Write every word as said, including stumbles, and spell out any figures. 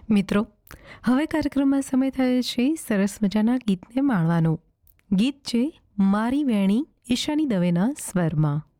મિત્રો, હવે કાર્યક્રમમાં સમય થયો છે સરસ મજાના ગીતને માણવાનો. ગીત છે મારી વેણી ઈશાની દવેના સ્વરમાં.